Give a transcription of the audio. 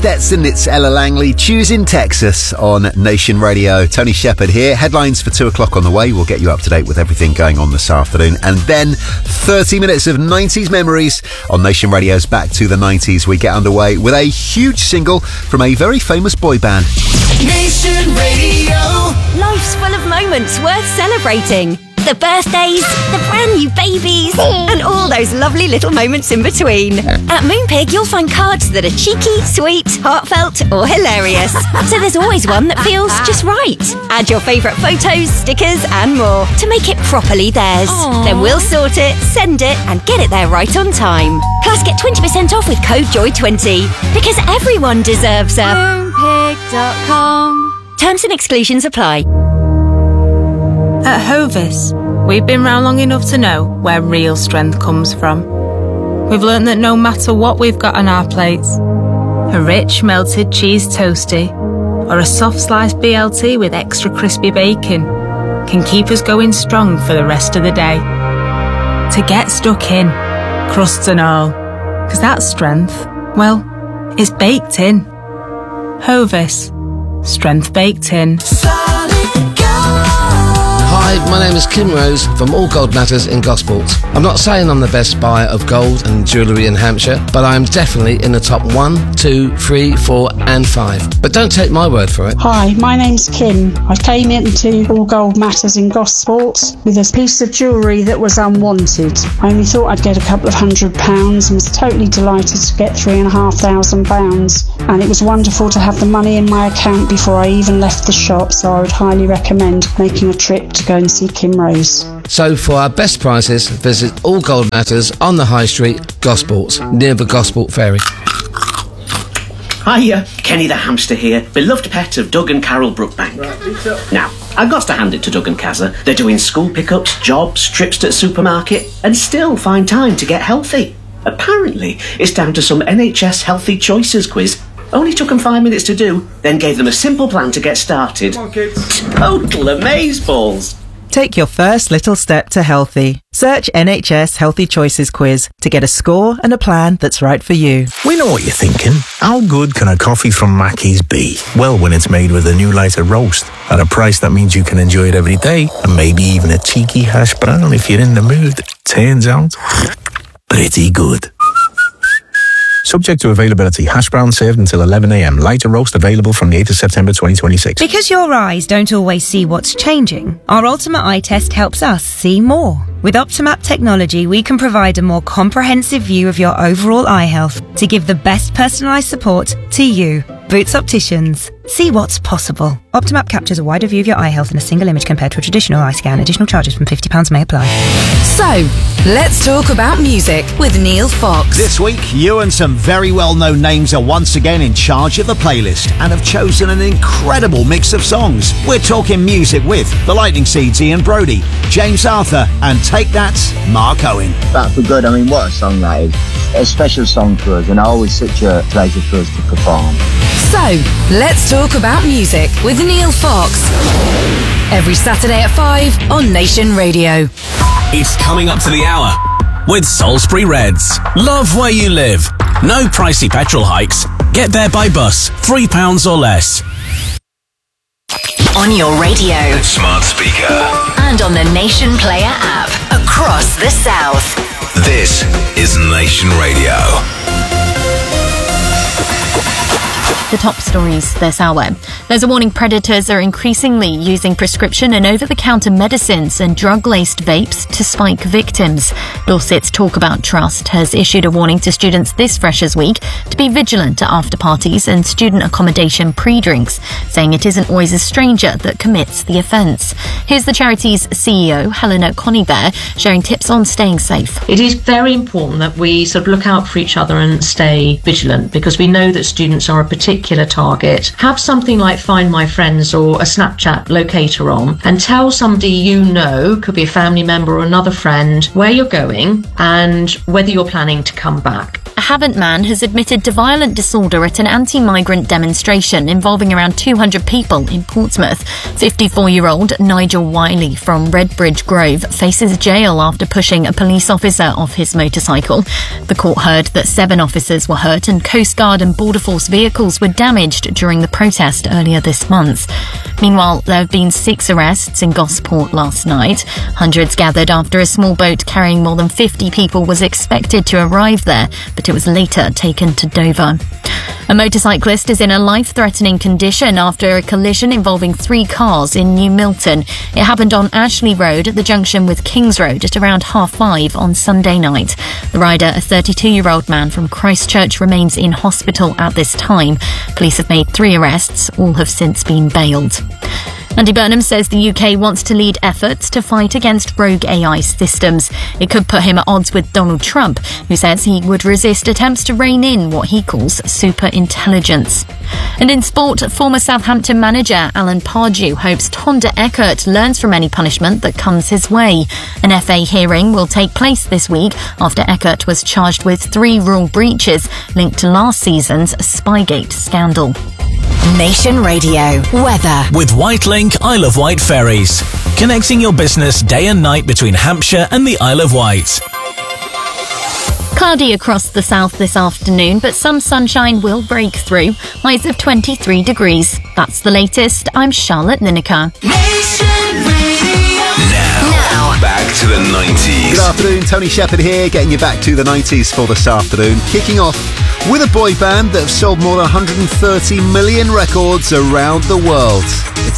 Stetson, it's Ella Langley, choosing Texas on Nation Radio. Tony Shepard here. Headlines for 2 o'clock on the way. We'll get you up to date with everything going on this afternoon. And then 30 minutes of 90s memories on Nation Radio's Back to the 90s. We get underway with a huge single from a very famous boy band. Nation Radio. Life's full of moments worth celebrating. The birthdays, the brand new babies, and all those lovely little moments in between. At Moonpig, you'll find cards that are cheeky, sweet, heartfelt, or hilarious. So there's always one that feels just right. Add your favourite photos, stickers, and more to make it properly theirs. Aww. Then we'll sort it, send it, and get it there right on time. Plus, get 20% off with code JOY20, because everyone deserves a Moonpig.com. Terms and exclusions apply. At Hovis, we've been round long enough to know where real strength comes from. We've learnt that no matter what we've got on our plates, a rich melted cheese toastie or a soft sliced BLT with extra crispy bacon can keep us going strong for the rest of the day. To get stuck in, crusts and all, 'cause that strength, well, it's baked in. Hovis, strength baked in. Hi, my name is Kim Rose from All Gold Matters in Gosport. I'm not saying I'm the best buyer of gold and jewellery in Hampshire, but I am definitely in the top 1, 2, 3, 4 and 5. But don't take my word for it. Hi, my name's Kim. I came into All Gold Matters in Gosport with a piece of jewellery that was unwanted. I only thought I'd get a couple of £100 and was totally delighted to get £3,500. And it was wonderful to have the money in my account before I even left the shop, so I would highly recommend making a trip to go and see Kim Rose. So for our best prices, visit All Gold Matters on the High Street, Gosport, near the Gosport Ferry. Hiya, Kenny the hamster here, beloved pet of Doug and Carol Brookbank. Now, I've got to hand it to Doug and Kazza. They're doing school pickups, jobs, trips to the supermarket, and still find time to get healthy. Apparently, it's down to some NHS Healthy Choices quiz. Only took them 5 minutes to do, then gave them a simple plan to get started. Come on, kids. Total amazeballs. Take your first little step to healthy. Search NHS Healthy Choices quiz to get a score and a plan that's right for you. We know what you're thinking. How good can a coffee from Mackey's be? Well, when it's made with a new lighter roast at a price that means you can enjoy it every day, and maybe even a cheeky hash brown if you're in the mood. Turns out, pretty good. Subject to availability. Hash brown served until 11 a.m. Lighter roast available from the 8th of September 2026. Because your eyes don't always see what's changing, our Ultimate Eye Test helps us see more. With Optimap technology, we can provide a more comprehensive view of your overall eye health to give the best personalised support to you. Boots Opticians. See what's possible. Optimap captures a wider view of your eye health in a single image compared to a traditional eye scan. Additional charges from £50 may apply. So, let's talk about music with Neil Fox. This week, you and some very well-known names are once again in charge of the playlist and have chosen an incredible mix of songs. We're talking music with The Lightning Seeds, Ian Brody, James Arthur, and Take That, Mark Owen. Back for Good, I mean, what a song that is. A special song for us, and always such a pleasure for us to perform. So, let's talk about music with Neil Fox. Every Saturday at 5 on Nation Radio. It's coming up to the hour with Salisbury Reds. Love where you live. No pricey petrol hikes. Get there by bus, £3 or less. On your radio, smart speaker, and on the Nation Player app across the South. This is Nation Radio. The top stories this hour. There's a warning predators are increasingly using prescription and over-the-counter medicines and drug-laced vapes to spike victims. Dorset's Talk About Trust has issued a warning to students this Freshers' Week to be vigilant at after-parties and student accommodation pre-drinks, saying it isn't always a stranger that commits the offence. Here's the charity's CEO, Helena Conybeare, sharing tips on staying safe. It is very important that we sort of look out for each other and stay vigilant, because we know that students are a particular target. Have something like Find My Friends or a Snapchat locator on and tell somebody you know, could be a family member or another friend, where you're going and whether you're planning to come back. Havant man has admitted to violent disorder at an anti-migrant demonstration involving around 200 people in Portsmouth. 54-year-old Nigel Wiley from Redbridge Grove faces jail after pushing a police officer off his motorcycle. The court heard that 7 officers were hurt and Coast Guard and Border Force vehicles were damaged during the protest earlier this month. Meanwhile, there have been 6 arrests in Gosport last night. Hundreds gathered after a small boat carrying more than 50 people was expected to arrive there, but it was later taken to Dover. A motorcyclist is in a life-threatening condition after a collision involving 3 cars in New Milton. It happened on Ashley Road at the junction with Kings Road at around 5:30 on Sunday night. The rider, a 32-year-old man from Christchurch, remains in hospital at this time. Police have made 3 arrests. All have since been bailed. Andy Burnham says the UK wants to lead efforts to fight against rogue AI systems. It could put him at odds with Donald Trump, who says he would resist attempts to rein in what he calls super-intelligence. And in sport, former Southampton manager Alan Pardew hopes Tonda Eckert learns from any punishment that comes his way. An FA hearing will take place this week after Eckert was charged with 3 rule breaches linked to last season's Spygate scandal. Nation Radio weather with Whitelink Isle of Wight ferries, connecting your business day and night between Hampshire and the Isle of Wight. Cloudy across the south this afternoon, but some sunshine will break through. Highs of 23 degrees. That's the latest. I'm Charlotte Lineker. Now, back to the 90s. Good afternoon, Tony Shepherd here, getting you back to the 90s for this afternoon. Kicking off with a boy band that have sold more than 130 million records around the world. It's